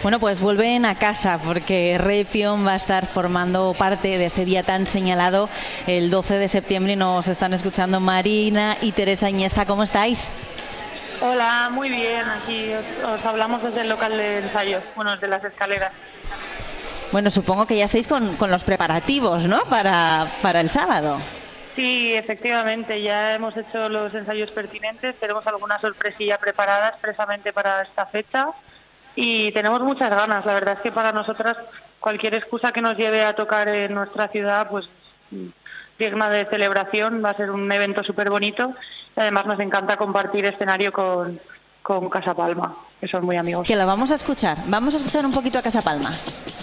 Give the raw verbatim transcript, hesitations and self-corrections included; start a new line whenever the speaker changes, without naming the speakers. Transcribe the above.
Bueno, pues vuelven a casa porque Repion va a estar formando parte de este día tan señalado el doce de septiembre y nos están escuchando Marina y Teresa Iniesta. ¿Cómo estáis?
Hola, muy bien. Aquí os, os hablamos desde el local de ensayos, bueno, desde las escaleras.
Bueno, supongo que ya estáis con, con los preparativos, ¿no? Para, para el sábado.
Sí, efectivamente, ya hemos hecho los ensayos pertinentes, tenemos alguna sorpresilla preparada expresamente para esta fecha y tenemos muchas ganas. La verdad es que para nosotras cualquier excusa que nos lleve a tocar en nuestra ciudad, pues digna de celebración, va a ser un evento súper bonito y además nos encanta compartir escenario con, con Casa Palma, que son muy amigos.
Que la vamos a escuchar, vamos a escuchar un poquito a Casa Palma.